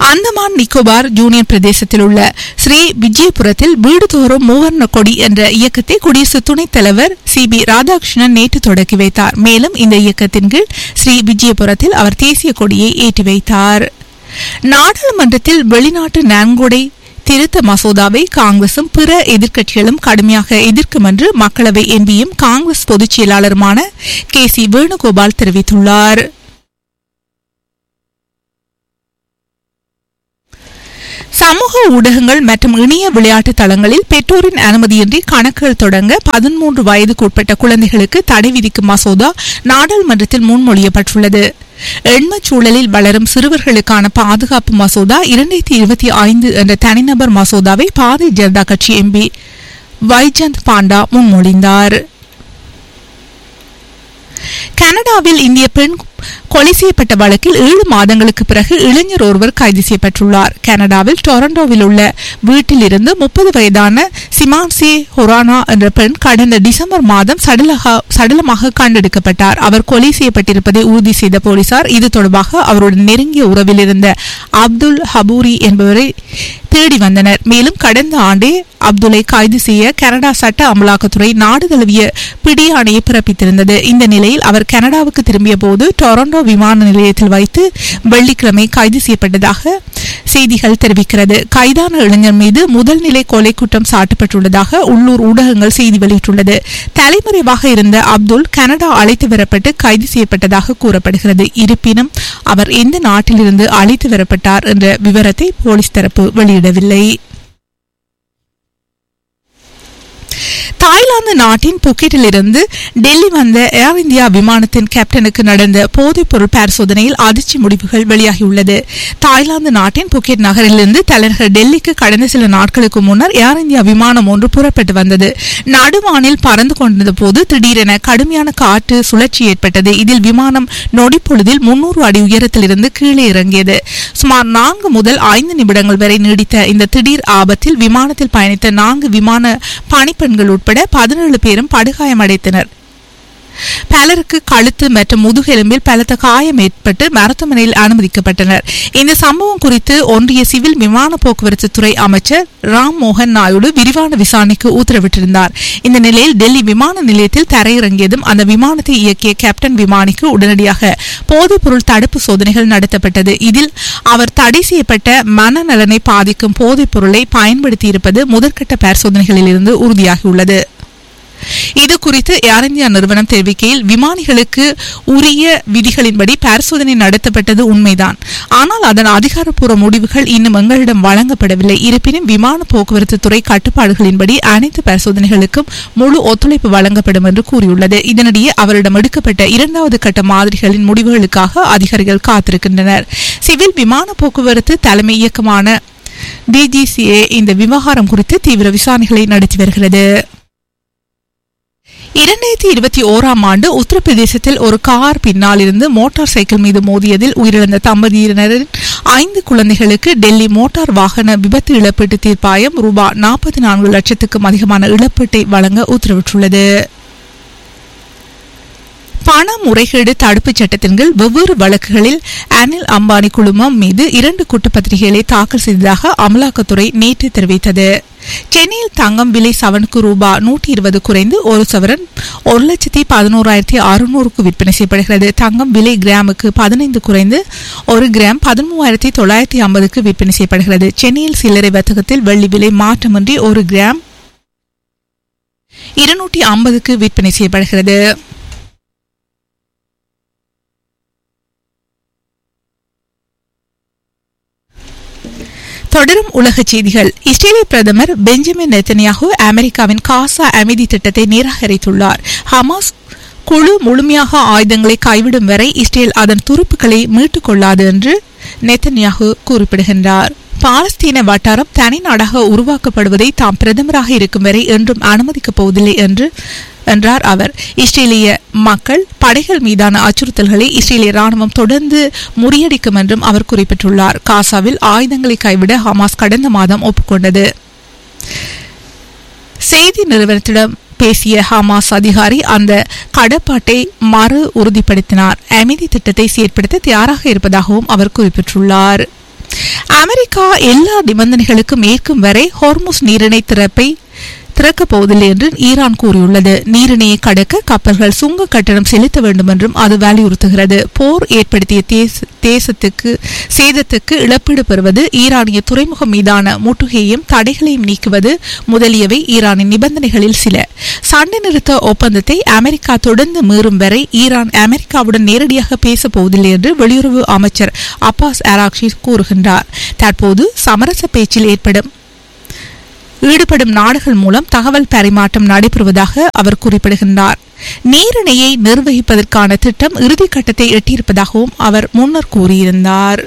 Andaman Nicobar union பிரதேசத்தில் உள்ள ஸ்ரீ விஜயபுரத்தில் வீடுதோறும் மூவர்ண கொடி என்ற இயக்கத்தை குடியரசு துணைத் தலைவர் CB ராதாகிருஷ்ணன் நேற்று தொடக்கி வைத்தார். மேலும் இந்த இயக்கத்தின் கீழ் ஸ்ரீ விஜயபுரத்தில் அவர் தேசிய கொடியை ஏற்றி வைத்தார். நாடாளுமன்றத்தில் வெளிநாட்டு நன்கொடை திருத்த மசோதாவை காங்கிரசும் பிற எதிர்க்கட்சிகளும் கடுமையாக எதிர்க்கும் என்று மக்களவை எம்பியும் காங்கிரஸ் பொதுச் செயலாளருமான KC வேணுகோபால் தெரிவித்துள்ளார். சமூக ஊடகங்கள் மற்றும் இணைய விளையாட்டு தளங்களில் பெற்றோரின் அனுமதியின்றி கணக்குகள் தொடங்க 13 வயதுக்குட்பட்ட குழந்தைகளுக்கு தடை விதிக்கும் மசோதா நாடாளுமன்றத்தில் முன்மொழியப்பட்டுள்ளது. எண்மச் சூழலில் வளரும் சிறுவர்களுக்கான பாதுகாப்பு மசோதா 2025 என்ற தனிநபர் மசோதாவை பாரதிய ஜனதா கட்சி MP வைஜந்த் பாண்டா முன்மொழிந்தார். கனடாவில் இந்திய பெண் கொலை செய்யப்பட்ட வழக்கில் 7 மாதங்களுக்கு பிறகு இளைஞர் ஒருவர் கைது செய்யப்பட்டுள்ளார். கனடாவில் டொரண்டோவில் உள்ள வீட்டில் இருந்து 30 வயதான சிமான்சே ஹொரானா என்ற பெண் கடந்த டிசம்பர் மாதம் சடலமாக கண்டெடுக்கப்பட்டார். அவர் கொலை செய்யப்பட்டிருப்பதை உறுதி செய்த போலீசார் இது தொடர்பாக அவருடன் நெருங்கிய உறவில் இருந்த அப்துல் ஹபூரி என்பவரை தேடி வந்தனர். மேலும் கடந்த ஆண்டே அப்துலை கைது செய்ய கனடா சட்ட அமலாக்கத்துறை நாடு தழுவிய பிடியாணையை பிறப்பித்திருந்தது. இந்த நிலையில் அவர் கனடாவுக்கு திரும்பிய போது டொரண்டோ விமான நிலையத்தில் வைத்து வெள்ளிக்கிழமை கைது செய்யப்பட்டதாக செய்திகள் தெரிவிக்கிறது. கைதான இளைஞர் மீது முதல் நிலை கொலை குற்றம் சாட்டப்பட்டுள்ளதாக உள்ளூர் ஊடகங்கள் செய்தி வெளியிட்டுள்ளது. தலைமறைவாக இருந்த அப்துல் கனடா அழைத்து வரப்பட்டு கைது செய்யப்பட்டதாக கூறப்படுகிறது. இருப்பினும் அவர் எந்த நாட்டிலிருந்து அழைத்து வரப்பட்டார் என்ற விவரத்தை போலீஸ் தரப்பு வெளியிடவில்லை. தாய்லாந்து நாட்டின் புக்கெட்டில் இருந்து டெல்லி வந்த ஏர் இந்தியா விமானத்தின் கேப்டனுக்கு நடந்த போதைப் பொருள் பரிசோதனையில் அதிர்ச்சி முடிவுகள் வெளியாகியுள்ளது. தாய்லாந்து நாட்டின் புக்கெட் நகரிலிருந்து தலைநகர் டெல்லிக்கு கடந்த சில நாட்களுக்கு முன்னர் ஏர் இந்தியா விமானம் ஒன்று புறப்பட்டு வந்தது. நடுவானில் பறந்து கொண்டிருந்த போது திடீரென கடுமையான காற்று சுழற்சி ஏற்பட்டது. இதில் விமானம் நொடிப்பொழுதில் 300 அடி உயரத்திலிருந்து கீழே இறங்கியது. சுமார் 4 முதல் 5 நிமிடங்கள் வரை நீடித்த இந்த திடீர் ஆபத்தில் விமானத்தில் பயணித்த 4 விமான பணிப்பெண்கள் உட்பட 17 பேரும் படுகாயமடைந்தனர். பலருக்கு கழுத்து மற்றும் முதுகெலும்பில் பலத்த காயம் ஏற்பட்டு மருத்துவமனையில் அனுமதிக்கப்பட்டனர். இந்த சம்பவம் குறித்து ஒன்றிய சிவில் விமான போக்குவரத்து துறை அமைச்சர் ராம் மோகன் நாயுடு விரிவான விசாரணைக்கு உத்தரவிட்டிருந்தார். இந்த நிலையில் டெல்லி விமான நிலையத்தில் தரையிறங்கியதும் அந்த விமானத்தை இயக்கிய கேப்டன் விமானிக்கு உடனடியாக போதைப் பொருள் தடுப்பு சோதனைகள் நடத்தப்பட்டது. இதில் அவர் தடை செய்யப்பட்ட மனநலனை பாதிக்கும் போதைப் பொருளை பயன்படுத்தியிருப்பது முதற்கட்ட பரிசோதனைகளில் இருந்து உறுதியாகியுள்ளது. இது குறித்து ஏர் இந்தியா நிறுவனம் தெரிவிக்கையில் விமானிகளுக்கு உரிய விதிகளின்படி பரிசோதனை நடத்தப்பட்டது உண்மைதான். ஆனால் அதன் அதிகாரப்பூர்வ முடிவுகள் இன்னும் எங்களிடம் வழங்கப்படவில்லை. இருப்பினும் விமான போக்குவரத்து துறை கட்டுப்பாடுகளின்படி அனைத்து பரிசோதனைகளுக்கும் முழு ஒத்துழைப்பு வழங்கப்படும் என்று கூறியுள்ளது. இதனிடையே அவரிடம் எடுக்கப்பட்ட 2வது கட்ட மாதிரிகளின் முடிவுகளுக்காக அதிகாரிகள் காத்திருக்கின்றனர். சிவில் விமான போக்குவரத்து தலைமை இயக்கமான DGCA இந்த விவகாரம் குறித்து தீவிர விசாரணைகளை நடத்தி வருகிறது. 2021ஆம் ஆண்டு உத்தரப்பிரதேசத்தில் ஒரு கார் பின்னால் இருந்து மோட்டார் சைக்கிள் மீது மோதியதில் உயிரிழந்த தம்பதியினரின் 5 குழந்தைகளுக்கு டெல்லி மோட்டார் வாகன விபத்து இழப்பீட்டு தீர்ப்பாயம் ரூபாய் 44 லட்சத்துக்கும் அதிகமான இழப்பீட்டை வழங்க உத்தரவிட்டுள்ளது. பண முறைகேடு தடுப்புச் சட்டத்தின் கீழ் வெவ்வேறு வழக்குகளில் அனில் அம்பானி குழுமம் மீது 2 குற்றப்பத்திரிகைகளை தாக்கல் செய்ததாக அமலாக்கத்துறை நேற்று தெரிவித்தது. சென்னையில் தங்கம் விலை சவனுக்கு ரூபாய் 120 குறைந்து ஒரு சவரன் 1,11,600க்கு விற்பனை செய்யப்படுகிறது. தங்கம் விலை கிராமுக்கு 15 குறைந்து ஒரு கிராம் 13,950க்கு விற்பனை செய்யப்படுகிறது. சென்னையில் சில்லறை வர்த்தகத்தில் வெள்ளி விலை மாற்றமின்றி ஒரு கிராம் 250க்கு விற்பனை செய்யப்படுகிறது. தொடரும் உலக செய்திகள். இஸ்ரேலிய பிரதமர் பெஞ்சமின் நெத்தன்யாஹூ அமெரிக்காவின் காசா அமைதி திட்டத்தை நிராகரித்துள்ளார். ஹமாஸ் குழு முழுமையாக ஆயுதங்களை கைவிடும் வரை இஸ்ரேல் அதன் துருப்புக்களை மீட்டுக் கொள்ளாது என்று நெத்தன்யாஹூ குறிப்பிடுகின்றார். பாலஸ்தீன வட்டாரம் தனி நாடாக உருவாக்கப்படுவதை தாம் பிரதமராக இருக்கும் வரை என்றும் அனுமதிக்கப் போவதில்லை என்றார் அவர். இஸ்ரேலிய மக்கள் படைகள் மீதான அச்சுறுத்தல்களை இஸ்ரேலிய ராணுவம் தொடர்ந்து முறியடிக்கும் என்றும் அவர் குறிப்பிட்டுள்ளார். காசாவில் ஆயுதங்களை கைவிட ஹமாஸ் கடந்த மாதம் ஒப்புக்கொண்டது. செய்தி நிறுவனத்திடம் பேசிய ஹமாஸ் அதிகாரி அந்த கடப்பாட்டை மறு உறுதிப்படுத்தினார். அமைதி திட்டத்தை செயற்படுத்த தயாராக இருப்பதாகவும் அவர் குறிப்பிட்டுள்ளார். அமெரிக்கா எல்லா நிபந்தனைகளுக்கும் ஏற்கும் வரை ஹோர்முஸ் நீரிணை திறக்கப் போவதில்லை என்று ஈரான் கூறியுள்ளது. நீரிணையை கடக்க கப்பல்கள் சுங்க கட்டணம் செலுத்த வேண்டும் என்றும் அது வலியுறுத்துகிறது. போர் ஏற்படுத்திய சேதத்துக்கு இழப்பீடு பெறுவது, ஈரானிய துறைமுகம் மீதான முற்றுகையையும் தடைகளையும் நீக்குவது முதலியவை ஈரானின் நிபந்தனைகளில் சில. சண்டை நிறுத்த ஒப்பந்தத்தை அமெரிக்கா தொடர்ந்து மீறும் வரை ஈரான் அமெரிக்காவுடன் நேரடியாக பேசப் போவதில்லை என்று வெளியுறவு அமைச்சர் அப்பாஸ் அராக்சி கூறுகின்றார். தற்போது சமரச பேச்சில் ஈடுபடும் நாடுகள் மூலம் தகவல் பரிமாற்றம் நடைபெறுவதாக அவர் குறிப்பிடுகின்றார். நீரிணையை நிர்வகிப்பதற்கான திட்டம் இறுதிக்கட்டத்தை எட்டியிருப்பதாகவும் அவர் முன்னர் கூறியிருந்தார்.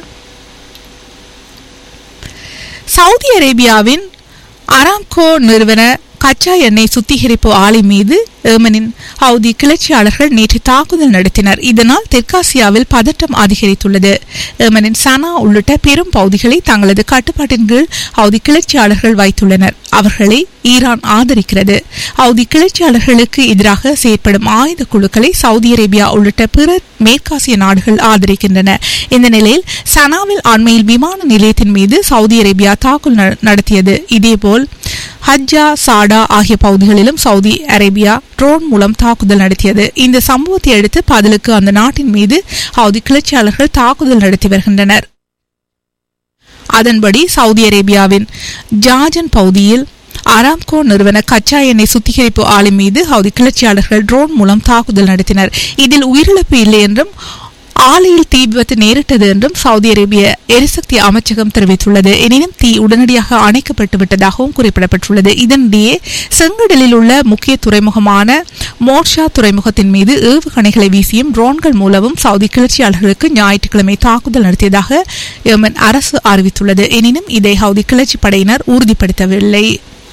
சவுதி அரேபியாவின் அராம்கோ நிறுவன கச்சா எண்ணெய் சுத்திகரிப்பு ஆலை மீது ஏமனின் ஹவுதி கிளர்ச்சியாளர்கள் நேற்று தாக்குதல் நடத்தினர். இதனால் தெற்காசியாவில் பதட்டம் அதிகரித்துள்ளது. ஏமனின் சனா உள்ளிட்ட பெரும் பகுதிகளை தங்களது கட்டுப்பாட்டின் கீழ் ஹவுதி கிளர்ச்சியாளர்கள் வைத்துள்ளனர். அவர்களை ஈரான் ஆதரிக்கிறது. ஹவுதி கிளர்ச்சியாளர்களுக்கு எதிராக செயற்படும் ஆயுத குழுக்களை சவுதி அரேபியா உள்ளிட்ட பிற மேற்காசிய நாடுகள் ஆதரிக்கின்றன. இந்த நிலையில் சனாவில் அண்மையில் விமான நிலையத்தின் மீது சவுதி அரேபியா தாக்குதல் நடத்தியது. இதேபோல் ஹஜ்ஜா, சாடா ஆகிய பகுதிகளிலும் சவுதி அரேபியா ட்ரோன் மூலம் தாக்குதல் நடத்தியது. இந்த சம்பவத்தை அடுத்து பதிலுக்கு அந்த நாட்டின் மீது ஹவுதி கிளர்ச்சியாளர்கள் தாக்குதல் நடத்தி வருகின்றனர். அதன்படி சவுதி அரேபியாவின் ஜாஜன் பகுதியில் அராம்கோ நிறுவன கச்சா எண்ணெய் சுத்திகரிப்பு ஆலை மீது ஹவுதி கிளர்ச்சியாளர்கள் ட்ரோன் மூலம் தாக்குதல் நடத்தினர். இதில் உயிரிழப்பு இல்லை என்றும் ஆலையில் தீ விபத்து நேரிட்டது என்றும் சவுதி அரேபிய எரிசக்தி அமைச்சகம் தெரிவித்துள்ளது. எனினும் தீ உடனடியாக அணைக்கப்பட்டு விட்டதாகவும் குறிப்பிடப்பட்டுள்ளது. இதனிடையே செங்கடலில் உள்ள முக்கிய துறைமுகமான மோர்ஷா துறைமுகத்தின் மீது ஏவுகணைகளை வீசியும் ட்ரோன்கள் மூலமும் சவுதி கிளர்ச்சியாளர்களுக்கு ஞாயிற்றுக்கிழமை தாக்குதல் நடத்தியதாக யெமன் அரசு அறிவித்துள்ளது. எனினும் இதை ஹவுதி கிளர்ச்சி படையினர் உறுதிப்படுத்தவில்லை.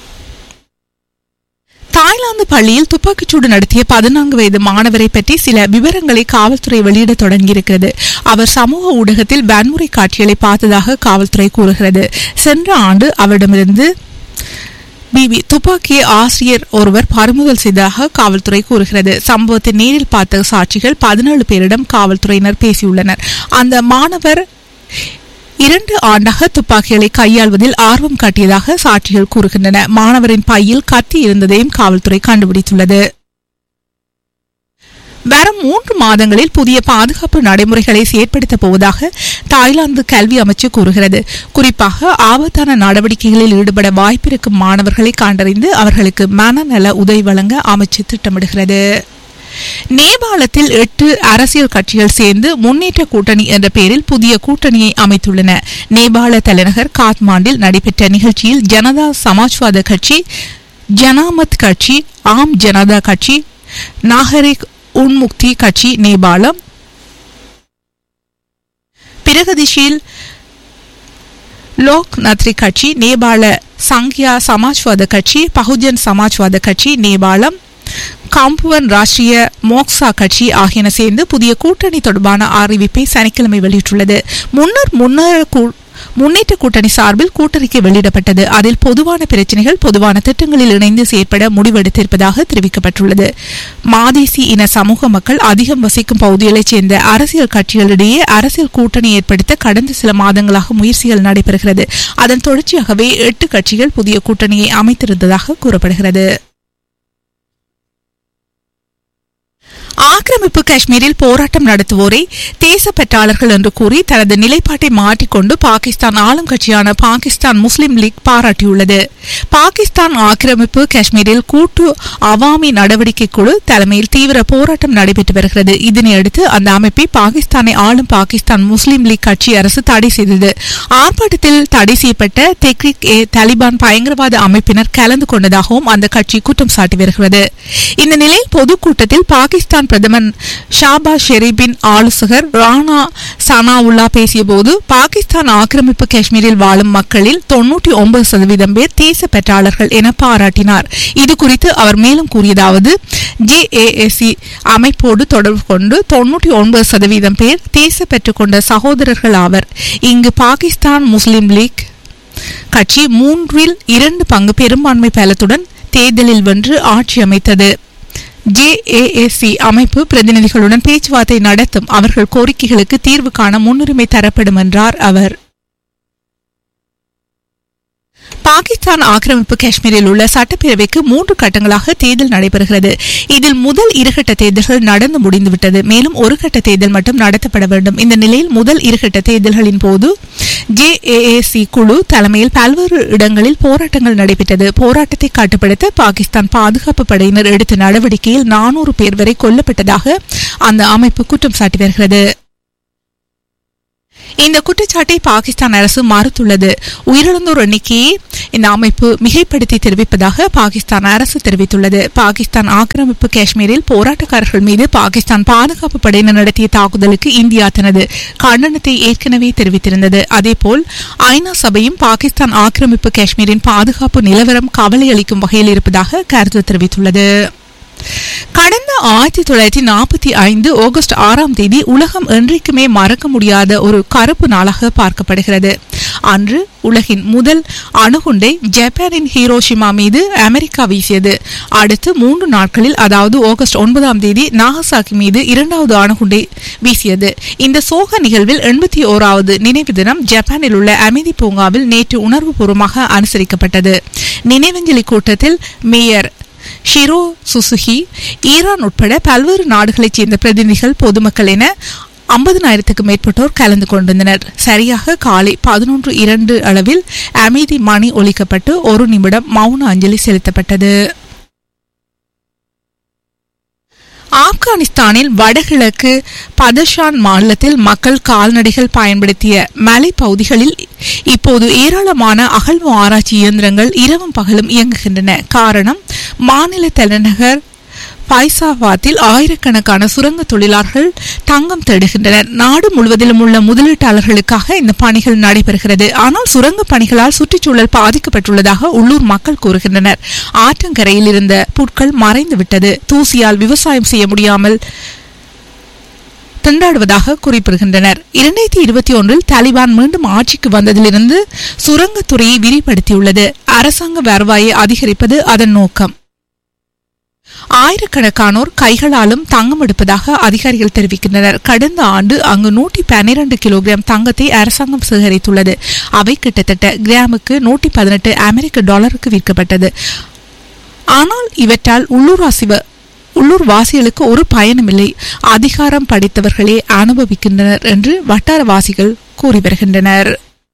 தாய்லாந்து பள்ளியில் துப்பாக்கிச்சூடு நடத்திய 14 வயது மாணவரை பற்றி சில விவரங்களை காவல்துறை வெளியிட தொடங்கியிருக்கிறது. அவர் சமூக ஊடகத்தில் வன்முறை காட்சிகளை பார்த்ததாக காவல்துறை கூறுகிறது. சென்ற ஆண்டு அவரிடமிருந்து துப்பாக்கியை ஆசிரியர் ஒருவர் பறிமுதல் செய்ததாக காவல்துறை கூறுகிறது. சம்பவத்தை நேரில் பார்த்த சாட்சிகள் 17 பேரிடம் காவல்துறையினர் பேசியுள்ளனர். அந்த மாணவர் 2 ஆண்டாக துப்பாக்கிகளை கையாள்வதில் ஆர்வம் காட்டியதாக சாட்சிகள் கூறுகின்றன. மாணவரின் பையில் கத்தி இருந்ததையும் காவல்துறை கண்டுபிடித்துள்ளது. வரும் 3 மாதங்களில் புதிய பாதுகாப்பு நடைமுறைகளை செயற்படுத்தப் போவதாக தாய்லாந்து கல்வி அமைச்சு கூறுகிறது. குறிப்பாக ஆபத்தான நடவடிக்கைகளில் ஈடுபட வாய்ப்பிருக்கும் மாணவர்களை கண்டறிந்து அவர்களுக்கு மனநல உதவி வழங்க அமைச்சு திட்டமிடுகிறது. நேபாளத்தில் 8 அரசியல் கட்சிகள் சேர்ந்து முன்னேற்ற கூட்டணி என்ற பெயரில் புதிய கூட்டணியை அமைத்துள்ளன. நேபாள தலைநகர் காத்மாண்டில் நடைபெற்ற நிகழ்ச்சியில் ஜனதா சமாஜ்வாத கட்சி, ஜனாமத் கட்சி, ஆம் ஜனதா கட்சி, நாகரிக் உன்முக்தி கட்சி நேபாளம், பிரகதிஷீல் லோக் நத்ரி கட்சி நேபாள, சங்கியா சமாஜ்வாத கட்சி, பகுஜன் சமாஜ்வாத கட்சி நேபாளம், காம்புவன் ராஷ்டிரிய மோக்சா கட்சி ஆகியன சேர்ந்து புதிய கூட்டணி தொடர்பான அறிவிப்பை சனிக்கிழமை வெளியிட்டுள்ளது. முன்னேற்ற கூட்டணி சார்பில் கூட்டறிக்கை வெளியிடப்பட்டது. அதில் பொதுவான பிரச்சனைகள், பொதுவான திட்டங்களில் இணைந்து செயற்பட முடிவெடுத்திருப்பதாக தெரிவிக்கப்பட்டுள்ளது. மாதேசி இன சமூக மக்கள் அதிகம் வசிக்கும் பகுதிகளைச் சேர்ந்த அரசியல் கட்சிகளிடையே அரசியல் கூட்டணி ஏற்படுத்த கடந்த சில மாதங்களாக முயற்சிகள் நடைபெறுகிறது. அதன் தொடர்ச்சியாகவே 8 கட்சிகள் புதிய கூட்டணியை அமைத்திருந்ததாக கூறப்படுகிறது. ஆக்கிரமிப்பு காஷ்மீரில் போராட்டம் நடத்துவோரை தேசப்பற்றாளர்கள் என்று கூறி தனது நிலைப்பாட்டை மாற்றிக்கொண்டு பாகிஸ்தான் ஆளும் கட்சியான பாகிஸ்தான் முஸ்லிம் லீக் பாராட்டியுள்ளது. பாகிஸ்தான் ஆக்கிரமிப்பு காஷ்மீரில் கூட்டு அவாமி நடவடிக்கை குழு தலைமையில் தீவிர போராட்டம் நடைபெற்று வருகிறது. இதனையடுத்து அந்த அமைப்பை பாகிஸ்தானை ஆளும் பாகிஸ்தான் முஸ்லிம் லீக் கட்சி அரசு தடை செய்தது. ஆர்ப்பாட்டத்தில் தடை செய்யப்பட்ட தெஹ்ரிக் ஏ தாலிபான் பயங்கரவாத அமைப்பினர் கலந்து கொண்டதாகவும் அந்த கட்சி குற்றம் சாட்டி வருகிறது. இந்த நிலையில் பொதுக்கூட்டத்தில் பாகிஸ்தான் பிரதமர் ஷாபாஸ் ஷெரீப்பின் ஆலோசகர் ராணா சனாவுல்லா பேசியபோது பாகிஸ்தான் ஆக்கிரமிப்பு காஷ்மீரில் வாழும் மக்களில் 99% பேர் தேசப்பற்றாளர்கள் என பாராட்டினார். இது குறித்து அவர் மேலும் கூறியதாவது, ஜேஏஎஸ்சி அமைப்போடு தொடர்பு கொண்டு 99% பேர் தேசப்பற்று கொண்ட சகோதரர்கள் ஆவர். இங்கு பாகிஸ்தான் முஸ்லிம் லீக் கட்சி 3/2 பங்கு பெரும்பான்மை பலத்துடன் தேர்தலில் வென்று ஆட்சி அமைத்தது. ஜேஏஎஸ்சி அமைப்பு பிரதிநிதிகளுடன் பேச்சுவார்த்தை நடத்தும். அவர்கள் கோரிக்கைகளுக்கு தீர்வு காண முன்னுரிமை தரப்படும் என்றார் அவர். பாகிஸ்தான் ஆக்கிரமிப்பு காஷ்மீரில் உள்ள சட்டப்பேரவைக்கு 3 கட்டங்களாக தேர்தல் நடைபெறுகிறது. இதில் முதல் 2 கட்ட தேர்தல்கள் நடந்து முடிந்துவிட்டது. மேலும் 1 கட்ட தேர்தல் மட்டும் நடத்தப்பட வேண்டும். இந்த நிலையில் முதல் 2 கட்ட தேர்தல்களின் போது JAAC குழு தலைமையில் பல்வேறு இடங்களில் போராட்டங்கள் நடைபெற்றது. போராட்டத்தை கட்டுப்படுத்த பாகிஸ்தான் பாதுகாப்பு படையினர் எடுத்த நடவடிக்கையில் 400 பேர் வரை கொல்லப்பட்டதாக அந்த அமைப்பு குற்றம் சாட்டி வருகிறது. இந்த குற்றச்சாட்டை பாகிஸ்தான் அரசு மறுத்துள்ளது. உயிரிழந்தோர் எண்ணிக்கையை இந்த அமைப்பு மிகைப்படுத்தி தெரிவிப்பதாக பாகிஸ்தான் அரசு தெரிவித்துள்ளது. பாகிஸ்தான் ஆக்கிரமிப்பு காஷ்மீரில் போராட்டக்காரர்கள் மீது பாகிஸ்தான் பாதுகாப்பு படையினர் நடத்திய தாக்குதலுக்கு இந்தியா தனது கண்டனத்தை ஏற்கனவே தெரிவித்திருந்தது. அதேபோல் ஐநா சபையும் பாகிஸ்தான் ஆக்கிரமிப்பு காஷ்மீரின் பாதுகாப்பு நிலவரம் கவலை அளிக்கும் வகையில் இருப்பதாக கருத்து தெரிவித்துள்ளது. கடந்த 1945 ஆகஸ்ட் 6ஆம் தேதி உலகம் என்றைக்குமே மறக்க முடியாத ஒரு கருப்பு நாளாக பார்க்கப்படுகிறது. அன்று உலகின் முதல் அணுகுண்டை ஜப்பானின் ஹிரோஷிமா மீது அமெரிக்கா வீசியது. அடுத்து 3 நாட்களில், அதாவது ஆகஸ்ட் 9ஆம் தேதி நாகசாகி மீது 2வது அணுகுண்டை வீசியது. இந்த சோக நிகழ்வில் 81வது நினைவு தினம் ஜப்பானில் உள்ள அமைதி பூங்காவில் நேற்று உணர்வுபூர்வமாக அனுசரிக்கப்பட்டது. நினைவஞ்சலி கூட்டத்தில் மேயர் ஷிரோ சுசுகி, ஈரான் உட்பட பல்வேறு நாடுகளைச் சேர்ந்த பிரதிநிதிகள், பொதுமக்கள் என 50,000க்கும் மேற்பட்டோர் கலந்து கொண்டிருந்தனர். சரியாக காலை 11:02 அளவில் அமைதி மணி ஒலிக்கப்பட்டு 1 நிமிடம் மௌன அஞ்சலி செலுத்தப்பட்டது. ஆப்கானிஸ்தானில் வடகிழக்கு பதஷான் மாநிலத்தில் மக்கள் கால்நடைகள் பயன்படுத்திய மலைப்பகுதிகளில் இப்போது ஏராளமான அகழ்வு ஆராய்ச்சி இயந்திரங்கள் இரவும் பகலும் இயங்குகின்றன. காரணம், மாநில தலைநகர் பைசாபாத்தில் ஆயிரக்கணக்கான சுரங்க தொழிலாளர்கள் தங்கம் தேடுகின்றனர். நாடு முழுவதிலும் உள்ள முதலீட்டாளர்களுக்காக இந்த பணிகள் நடைபெறுகிறது. ஆனால் சுரங்க பணிகளால் சுற்றுச்சூழல் பாதிக்கப்பட்டுள்ளதாக உள்ளூர் மக்கள் கூறுகின்றனர். ஆற்றங்கரையில் இருந்த புற்கள் மறைந்துவிட்டது. தூசியால் விவசாயம் செய்ய முடியாமல் திண்டாடுவதாக குறிப்பிடுகின்றனர். 2021 தாலிபான் மீண்டும் ஆட்சிக்கு வந்ததிலிருந்து சுரங்கத்துறையை விரிவுபடுத்தியுள்ளது. அரசாங்க வருவாயை அதிகரிப்பது அதன் நோக்கம். ஆயிரக்கணக்கானோர் கைகளாலும் தங்கம் எடுப்பதாக அதிகாரிகள் தெரிவிக்கின்றனர். கடந்த ஆண்டு அங்கு 112 கிலோகிராம் தங்கத்தை அரசாங்கம் சேகரித்துள்ளது. அவை கிட்டத்தட்ட கிராமுக்கு $118 அமெரிக்க விற்கப்பட்டது. ஆனால் இவற்றால் உள்ளூர் வாசிகளுக்கு ஒரு பயனுமில்லை. அதிகாரம் படைத்தவர்களே அனுபவிக்கின்றனர் என்று வட்டாரவாசிகள் கூறி வருகின்றனர்.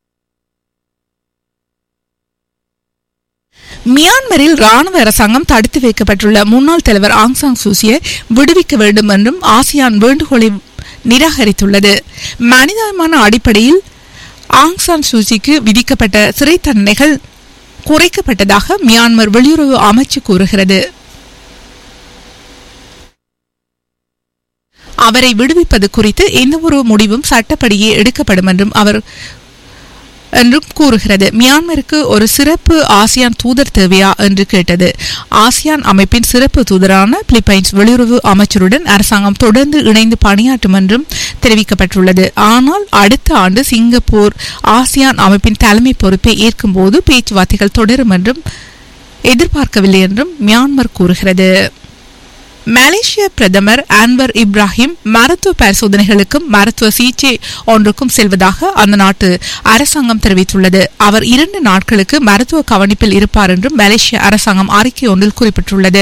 மியான்மரில் ராணுவ அரசாங்கம் தடுத்து வைக்கப்பட்டுள்ள முன்னாள் தலைவர் ஆங் சான் சூசியை விடுவிக்க வேண்டும் என்றும் ஆசியான் வேண்டுகோளை நிராகரித்துள்ளது. மனிதாபிமான அடிப்படையில் ஆங் சான் சூசிக்கு விதிக்கப்பட்ட சிறை தண்டனைகள் குறைக்கப்பட்டதாக மியான்மர் வெளியுறவு அமைச்சு கூறுகிறது. அவரை விடுவிப்பது குறித்து எந்தவொரு முடிவும் சட்டப்படியே எடுக்கப்படும் என்றும் கூறுகிறது. மியான்மருக்கு ஒரு சிறப்பு ஆசியான் தூதர் தேவையா என்று கேட்டது. ஆசியான் அமைப்பின் சிறப்பு தூதரான பிலிப்பைன்ஸ் வெளியுறவு அமைச்சருடன் அரசாங்கம் தொடர்ந்து இணைந்து பணியாற்றும் என்றும் தெரிவிக்கப்பட்டுள்ளது. ஆனால் அடுத்த ஆண்டு சிங்கப்பூர் ஆசியான் அமைப்பின் தலைமை பொறுப்பை ஏற்கும் போது பேச்சுவார்த்தைகள் தொடரும் என்றும் எதிர்பார்க்கவில்லை என்றும் மியான்மர் கூறுகிறது. மலேசிய பிரதமர் அன்வர் இப்ராஹிம் மருத்துவ பரிசோதனைகளுக்கும் மருத்துவ சிகிச்சை ஒன்றுக்கும் செல்வதாக அந்த நாட்டு அரசாங்கம் தெரிவித்துள்ளது. அவர் 2 நாட்களுக்கு மருத்துவ கவனிப்பில் இருப்பார் என்றும் மலேசிய அரசாங்கம் அறிக்கை ஒன்றில் குறிப்பிட்டுள்ளது.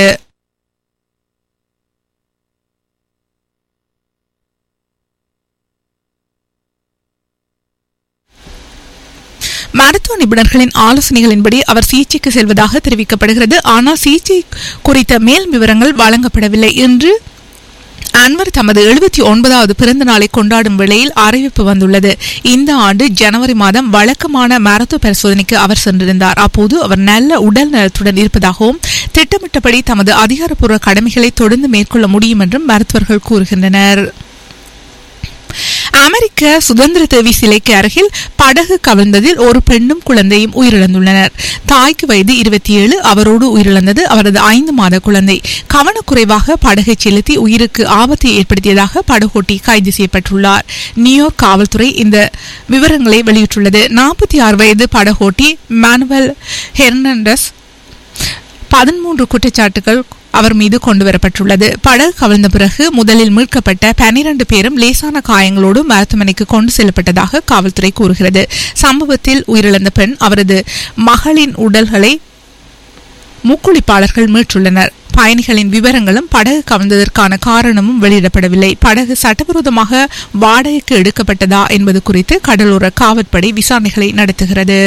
மருத்துவ நிபுணர்களின் ஆலோசனைகளின்படி அவர் சிகிச்சைக்கு செல்வதாக தெரிவிக்கப்படுகிறது. ஆனால் சிகிச்சை குறித்த மேல் விவரங்கள் வழங்கப்படவில்லை என்று அன்வர் தமது 79வது பிறந்த நாளை கொண்டாடும் வேளையில் அறிவிப்பு வந்துள்ளது. இந்த ஆண்டு ஜனவரி மாதம் வழக்கமான மருத்துவ பரிசோதனைக்கு அவர் சென்றிருந்தார். அப்போது அவர் நல்ல உடல் நலத்துடன் இருப்பதாகவும் திட்டமிட்டபடி தமது அதிகாரப்பூர்வ கடமைகளை தொடர்ந்து மேற்கொள்ள முடியும் என்றும் மருத்துவர்கள் கூறுகின்றனர். அமெரிக்க சுதந்திர தேவி சிலைக்கு அருகில் படகு கவிழ்ந்ததில் ஒரு பெண்ணும் குழந்தையும் உயிரிழந்துள்ளனர். தாய்க்கு வயது 27, அவரோடு உயிரிழந்தது அவரது 5 மாத குழந்தை. கவனக்குறைவாக படகை செலுத்தி உயிருக்கு ஆபத்தை ஏற்படுத்தியதாக படகோட்டி கைது செய்யப்பட்டுள்ளார். நியூயார்க் காவல்துறை இந்த விவரங்களை வெளியிட்டுள்ளது. 46 வயது படகோட்டி மானுவல் ஹெர்னாண்டஸ் 13 குற்றச்சாட்டுகள் அவர் மீது கொண்டுவரப்பட்டுள்ளது. படகு கவிழ்ந்த பிறகு முதலில் மீட்கப்பட்ட 12 பேரும் லேசான காயங்களோடு மருத்துவமனைக்கு கொண்டு செல்லப்பட்டதாக காவல்துறை கூறுகிறது. சம்பவத்தில் உயிரிழந்த பெண் அவரது மகளின் உடல்களை முக்குளிப்பாளர்கள் மீட்டுள்ளனர். பயணிகளின் விவரங்களும் படகு கவிழ்ந்ததற்கான காரணமும் வெளியிடப்படவில்லை. படகு சட்டவிரோதமாக வாடகைக்கு எடுக்கப்பட்டதா என்பது குறித்து கடலோர காவற்படை விசாரணைகளை நடத்துகிறது.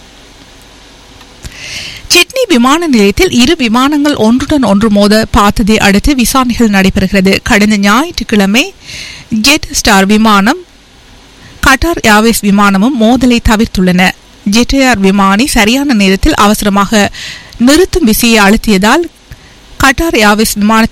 சிட்னி விமான நிலையத்தில் 2 விமானங்கள் ஒன்றுடன் ஒன்று மோத பார்த்ததை அடுத்து விசாரணைகள் நடைபெறுகிறது. கடந்த ஞாயிற்றுக்கிழமை ஜெட் ஸ்டார் விமானம் கட்டார் ஏர்வேஸ் விமானமும் மோதலை தவிர்த்துள்ளன. ஜெட் ஏர் விமானி சரியான நேரத்தில் அவசரமாக நிறுத்தும் விசையை அழுத்தியதால் கட்டார் ஏர்வேஸ் விமானத்தின்